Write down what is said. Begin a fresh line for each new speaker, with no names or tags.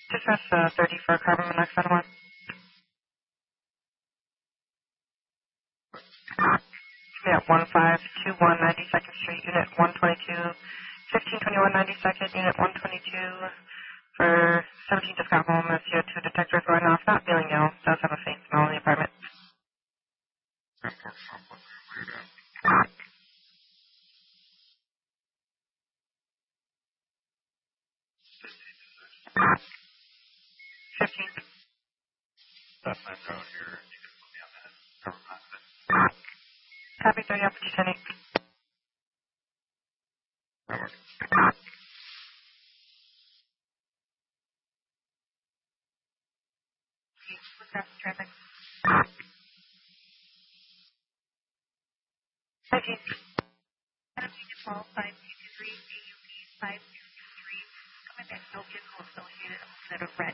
Just press 30 for carbon monoxide one. Yeah, 1521 92nd Street, Unit 122, 1521 92nd, Unit 122 for 17 just got home. The CO2 detector is going off, not feeling ill, does have a faint smell in the apartment.
That's my phone here. You can put me on that.
Copy 30 up to 10.
That works.
Traffic. 15. 12, 523, AUP 5223. Coming back, no vehicle associated, instead of red.